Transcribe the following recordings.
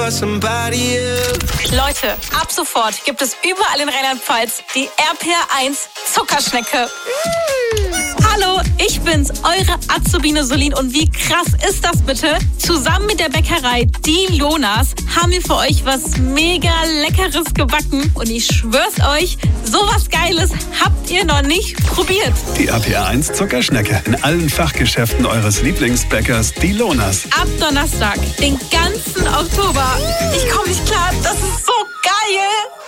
for somebody else. Leute, ab sofort gibt es überall in Rheinland-Pfalz die RPR1 Zuckerschnecke. Hallo, ich bin's, eure Azubine Solin. Und wie krass ist das bitte? Zusammen mit der Bäckerei Die Lonas haben wir für euch was mega Leckeres gebacken. Und ich schwör's euch, sowas Geiles habt ihr noch nicht probiert. Die RPR1 Zuckerschnecke in allen Fachgeschäften eures Lieblingsbäckers Die Lonas. Ab Donnerstag, den ganzen Oktober. Ich komme nicht klar, das ist so geil.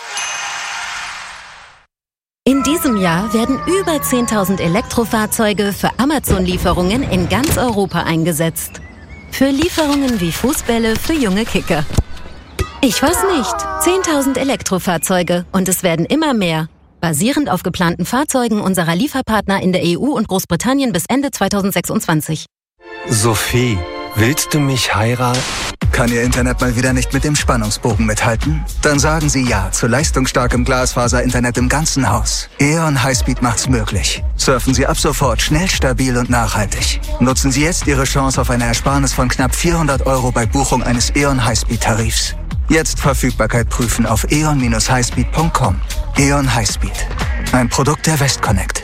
In diesem Jahr werden über 10.000 Elektrofahrzeuge für Amazon-Lieferungen in ganz Europa eingesetzt. Für Lieferungen wie Fußbälle für junge Kicker. Ich weiß nicht, 10.000 Elektrofahrzeuge und es werden immer mehr. Basierend auf geplanten Fahrzeugen unserer Lieferpartner in der EU und Großbritannien bis Ende 2026. Sophie, willst du mich heiraten? Kann Ihr Internet mal wieder nicht mit dem Spannungsbogen mithalten? Dann sagen Sie ja zu leistungsstarkem Glasfaser-Internet im ganzen Haus. E.ON Highspeed macht's möglich. Surfen Sie ab sofort schnell, stabil und nachhaltig. Nutzen Sie jetzt Ihre Chance auf eine Ersparnis von knapp 400 € bei Buchung eines E.ON Highspeed-Tarifs. Jetzt Verfügbarkeit prüfen auf eon-highspeed.com. E.ON Highspeed. Ein Produkt der Westconnect.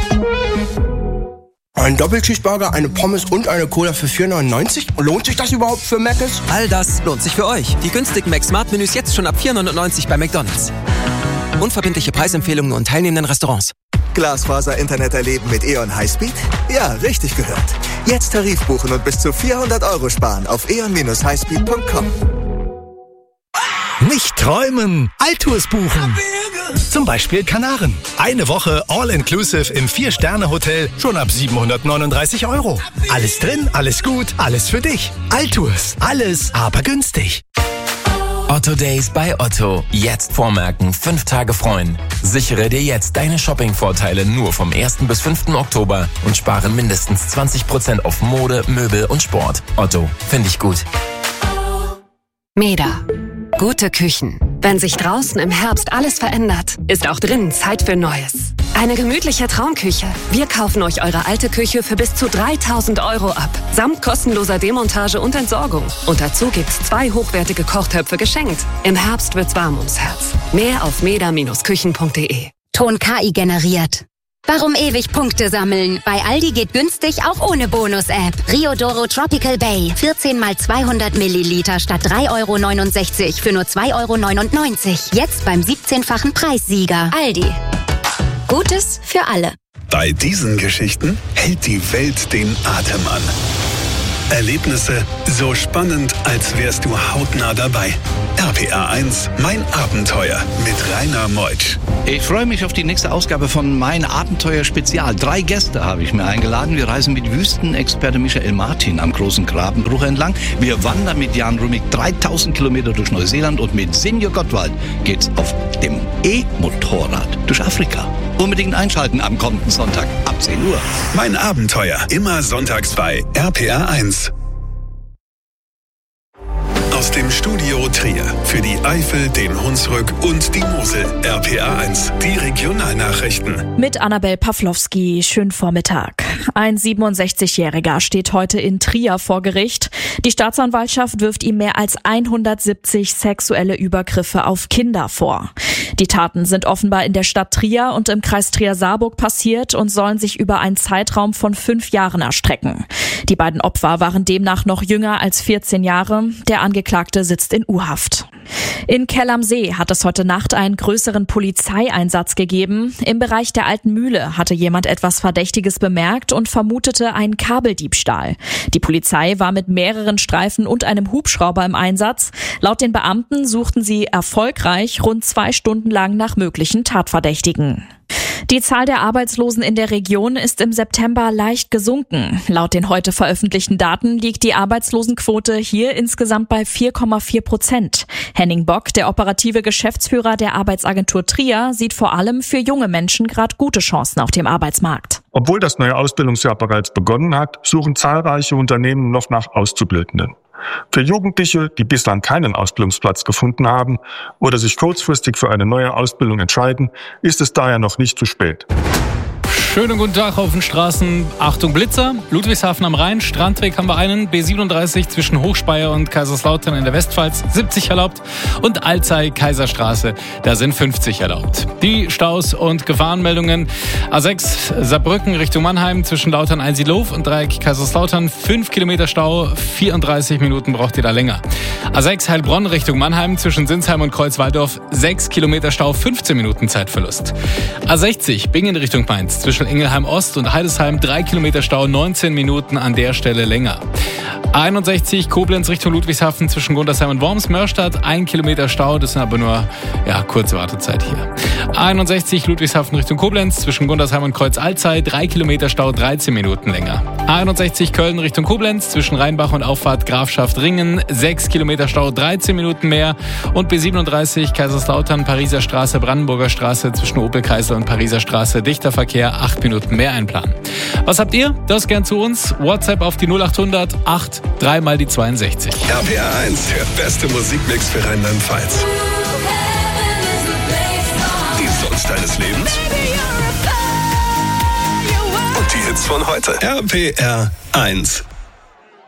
Ein Doppelcheeseburger, eine Pommes und eine Cola für 4,99? Lohnt sich das überhaupt für Mc's? All das lohnt sich für euch. Die günstigen Mac-Smart-Menüs jetzt schon ab 4,99 bei McDonald's. Unverbindliche Preisempfehlungen und teilnehmenden Restaurants. Glasfaser-Internet erleben mit E.ON Highspeed? Ja, richtig gehört. Jetzt Tarif buchen und bis zu 400 € sparen auf eon-highspeed.com. Nicht träumen, Altours buchen. Zum Beispiel Kanaren. Eine Woche All-Inclusive im 4-Sterne-Hotel schon ab 739 €. Alles drin, alles gut, alles für dich. Altours, alles aber günstig. Otto Days bei Otto. Jetzt vormerken, 5 Tage freuen. Sichere dir jetzt deine Shopping-Vorteile nur vom 1. bis 5. Oktober und spare mindestens 20% auf Mode, Möbel und Sport. Otto, finde ich gut. Meda. Gute Küchen. Wenn sich draußen im Herbst alles verändert, ist auch drinnen Zeit für Neues. Eine gemütliche Traumküche. Wir kaufen euch eure alte Küche für bis zu 3.000 € ab. Samt kostenloser Demontage und Entsorgung. Und dazu gibt's 2 hochwertige Kochtöpfe geschenkt. Im Herbst wird's warm ums Herz. Mehr auf meda-küchen.de. Ton KI generiert. Warum ewig Punkte sammeln? Bei Aldi geht günstig auch ohne Bonus-App. Riodoro Tropical Bay. 14 mal 200 Milliliter statt 3,69 € für nur 2,99 €. Jetzt beim 17-fachen Preissieger. Aldi. Gutes für alle. Bei diesen Geschichten hält die Welt den Atem an. Erlebnisse so spannend, als wärst du hautnah dabei. RPR1, mein Abenteuer mit Rainer Meutsch. Ich freue mich auf die nächste Ausgabe von Mein Abenteuer Spezial. 3 Gäste habe ich mir eingeladen. Wir reisen mit Wüstenexperte Michael Martin am großen Grabenbruch entlang. Wir wandern mit Jan Rumig 3000 Kilometer durch Neuseeland und mit Senior Gottwald geht's auf dem E-Motorrad durch Afrika. Unbedingt einschalten am kommenden Sonntag ab 10 Uhr. Mein Abenteuer, immer sonntags bei RPR1. Aus dem Studio Trier für die Eifel, den Hunsrück und die Mosel. RPR1, die Regionalnachrichten. Mit Annabel Pawlowski, schönen Vormittag. Ein 67-Jähriger steht heute in Trier vor Gericht. Die Staatsanwaltschaft wirft ihm mehr als 170 sexuelle Übergriffe auf Kinder vor. Die Taten sind offenbar in der Stadt Trier und im Kreis Trier-Saarburg passiert und sollen sich über einen Zeitraum von 5 Jahren erstrecken. Die beiden Opfer waren demnach noch jünger als 14 Jahre. Der Angeklagte sitzt in U-Haft. In Kell am See hat es heute Nacht einen größeren Polizeieinsatz gegeben. Im Bereich der Alten Mühle hatte jemand etwas Verdächtiges bemerkt und vermutete einen Kabeldiebstahl. Die Polizei war mit mehreren Streifen und einem Hubschrauber im Einsatz. Laut den Beamten suchten sie erfolgreich rund 2 Stunden lang nach möglichen Tatverdächtigen. Die Zahl der Arbeitslosen in der Region ist im September leicht gesunken. Laut den heute veröffentlichten Daten liegt die Arbeitslosenquote hier insgesamt bei 4,4%. Henning Bock, der operative Geschäftsführer der Arbeitsagentur Trier, sieht vor allem für junge Menschen gerade gute Chancen auf dem Arbeitsmarkt. Obwohl das neue Ausbildungsjahr bereits begonnen hat, suchen zahlreiche Unternehmen noch nach Auszubildenden. Für Jugendliche, die bislang keinen Ausbildungsplatz gefunden haben oder sich kurzfristig für eine neue Ausbildung entscheiden, ist es daher noch nicht zu spät. Schönen guten Tag auf den Straßen. Achtung Blitzer, Ludwigshafen am Rhein, Strandweg haben wir einen, B37 zwischen Hochspeyer und Kaiserslautern in der Westpfalz 70 erlaubt und Alzey Kaiserstraße, da sind 50 erlaubt. Die Staus und Gefahrenmeldungen: A6 Saarbrücken Richtung Mannheim zwischen Lautern-Einsiedlow und Dreieck Kaiserslautern 5 Kilometer Stau, 34 Minuten braucht ihr da länger. A6 Heilbronn Richtung Mannheim zwischen Sinsheim und Kreuzwaldorf 6 Kilometer Stau, 15 Minuten Zeitverlust. A60 Bingen Richtung Mainz zwischen Ingelheim Ost und Heidesheim 3 Kilometer Stau, 19 Minuten an der Stelle länger. A61 Koblenz Richtung Ludwigshafen zwischen Gundersheim und Worms-Mörstadt 1 Kilometer Stau, das sind aber nur kurze Wartezeit hier. A61 Ludwigshafen Richtung Koblenz zwischen Gundersheim und Kreuz-Alzey 3 Kilometer Stau, 13 Minuten länger. A61 Köln Richtung Koblenz zwischen Rheinbach und Auffahrt Grafschaft Ringen 6 Kilometer Stau, 13 Minuten mehr. Und B37 Kaiserslautern Pariser Straße Brandenburger Straße zwischen Opel-Kreisel und Pariser Straße dichter Verkehr, 8 Minuten mehr einplanen. Was habt ihr? Das gern zu uns. WhatsApp auf die 0800 8 3 mal die 62. RPR 1, der beste Musikmix für Rheinland-Pfalz. Die Songs deines Lebens und die Hits von heute. RPR 1.